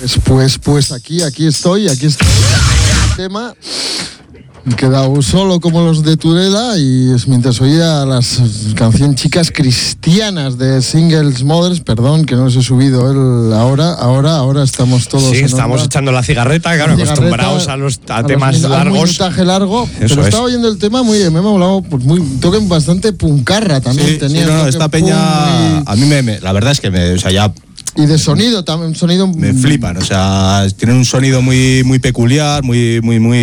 Pues aquí estoy. El tema. Me he quedado solo como los de Tudela y mientras oía las canciones chicas cristianas de Singles Mothers, perdón que no les he subido ahora estamos todos. Sí, estamos echando la cigarreta, claro, acostumbrados a temas largos. Un minutaje largo, Eso pero es. estaba oyendo el tema muy bien, me ha molado, pues toque bastante puncarra también. Sí, tenía esta peña, a mí la verdad es que ya... Y de sonido también, sonido... Me flipan, o sea, tienen un sonido muy peculiar, muy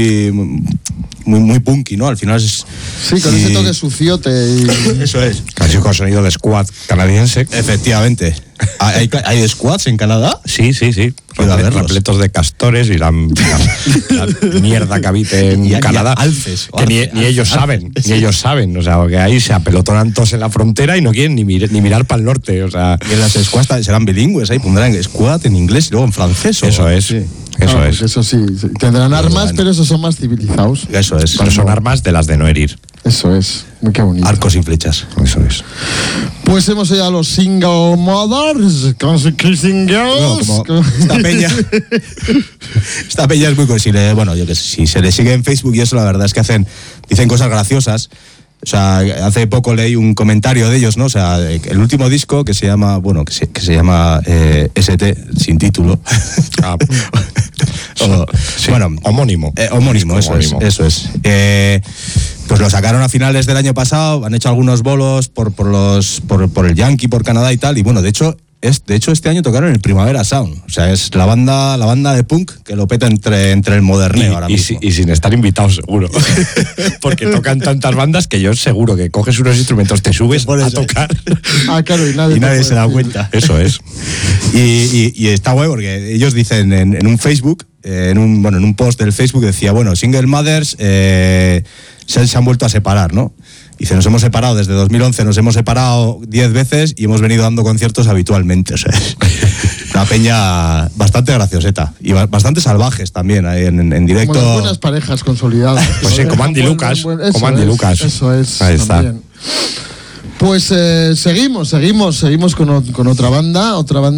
punky, ¿no? Al final es... Sí, con ese toque suciote y... Eso es. Casi con sonido de squad canadiense. Efectivamente. ¿Hay squads en Canadá? Sí. Repletos de castores y la mierda que habite en Canadá. Alces. Que ni ellos saben, Sí. ni ellos saben. O sea, porque ahí se apelotonan todos en la frontera y no quieren ni mirar para el norte. O sea, Y las squads serán bilingües, ahí pondrán squad en inglés y luego en francés. eso es. Sí. Eso es. Eso sí. Tendrán armas, pero esos son más civilizados. Eso es. Pero son armas de las de no herir. Eso es. Muy qué bonito. Arcos y flechas. Eso es. Pues hemos ido a los Single Mothers con su Kissing Girls. No, como esta peña es muy conocible. Bueno, yo que sé, si se le sigue en Facebook y eso, la verdad es que dicen cosas graciosas. O sea, hace poco leí un comentario de ellos, ¿no? O sea, el último disco que se llama, que se llama ST, sin título. Sí, bueno, homónimo. Homónimo, eso es. Pues lo sacaron a finales del año pasado, han hecho algunos bolos por el Yankee, por Canadá y tal, y bueno, de hecho este año tocaron el Primavera Sound. O sea, es la banda de punk que lo peta entre el moderneo ahora mismo. Y sin estar invitados, seguro. Porque tocan tantas bandas que yo seguro que coges unos instrumentos, te subes a tocar. Claro, y nadie se da cuenta. Eso es. Y está guay porque ellos dicen en un Facebook, en un post del Facebook decía, Single Mothers se han vuelto a separar, ¿no? Dice, nos hemos separado desde 2011, nos hemos separado 10 veces y hemos venido dando conciertos habitualmente. O sea, una peña bastante gracioseta y bastante salvajes también ahí en directo. Como las buenas parejas consolidadas. Pues sí, como Andy Lucas. Eso es. Ahí está. También. Pues seguimos con otra banda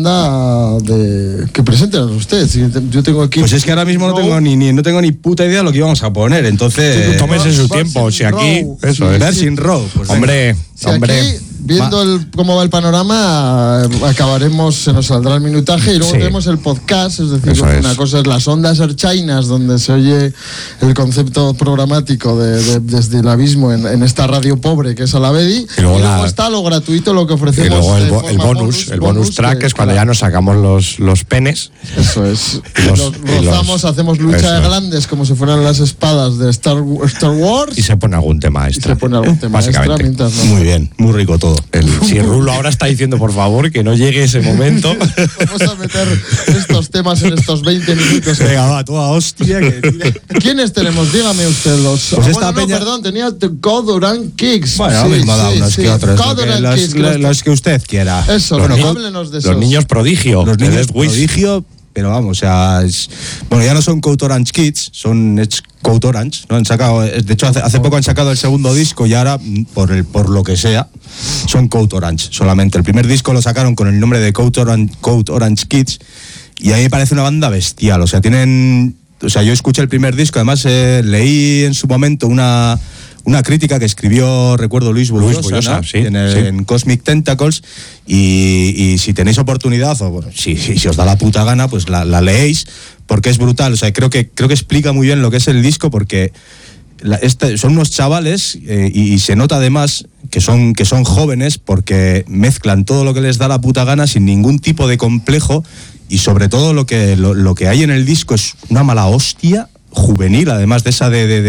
que presenten a ustedes. Yo tengo aquí. Pues es que ahora mismo no tengo ni puta idea de lo que íbamos a poner, entonces. Tómese su tiempo, si aquí. Eso es. Versing Row. Pues hombre. Aquí, viendo cómo va el panorama, se nos saldrá el minutaje y luego tenemos el podcast, es decir, una cosa es las ondas archainas, donde se oye el concepto programático desde el abismo en esta radio pobre que es Alavedi, y luego está lo gratuito, lo que ofrecemos. Y luego el bonus track, que es cuando ya nos sacamos los penes. Eso es. Los rozamos, hacemos lucha de grandes como si fueran las espadas de Star Wars. Y se pone algún tema extra. Básicamente. Mientras no. Muy bien, muy rico todo. Si Rulo ahora está diciendo, por favor, que no llegue ese momento. Vamos a meter estos temas en estos 20 minutos. Venga, va, toda hostia. ¿Quiénes tenemos? Dígame usted los. Pues esta peña... perdón, tenía Codoran Kicks. Bueno, mismo da unos que otros. Los que usted quiera. Eso, háblenos de esos. Los niños prodigio. Los niños prodigio. Pero vamos, o sea, ya no son Code Orange Kids, son Code Orange, ¿no? De hecho, hace poco han sacado el segundo disco y ahora, por lo que sea, son Code Orange solamente. El primer disco lo sacaron con el nombre de Code Orange Kids y a mí me parece una banda bestial. O sea, yo escuché el primer disco, además leí en su momento una crítica que escribió, recuerdo, Luis Bullosa, sí, en Cosmic Tentacles, y si tenéis oportunidad, o si os da la puta gana, pues la leéis, porque es brutal. O sea, creo que explica muy bien lo que es el disco, porque son unos chavales, y se nota además que son jóvenes, porque mezclan todo lo que les da la puta gana sin ningún tipo de complejo, y sobre todo lo que hay en el disco es una mala hostia juvenil, además de esa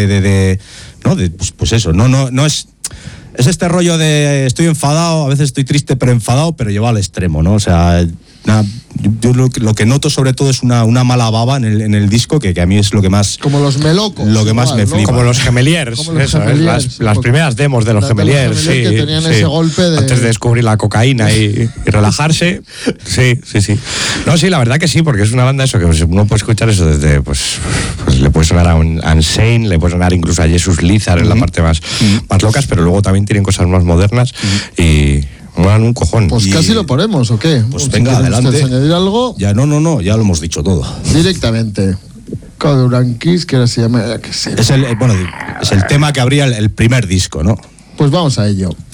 pues eso, no es este rollo de estoy enfadado, a veces estoy triste pero enfadado, pero lleva al extremo, ¿no? O sea, yo lo que noto sobre todo es una mala baba en el disco, que a mí es lo que más... Como los melocos. Lo que más me flipa. Como los Gemeliers. Las primeras demos de los Gemeliers, sí. Que tenían ese golpe de... Antes de descubrir la cocaína y relajarse. Sí. No, sí, la verdad que sí, porque es una banda eso, que uno puede escuchar eso desde, pues le puede sonar a un Unsane, le puede sonar incluso a Jesus Lizard en la parte más locas, pero luego también tienen cosas más modernas y... molan un cojón. Pues casi lo ponemos, ¿o qué? Pues venga, adelante. ¿Añadir algo? Ya, no, ya lo hemos dicho todo. Directamente. Cotoran Kiss, que ahora se llama... Es el tema que abría el primer disco, ¿no? Pues vamos a ello.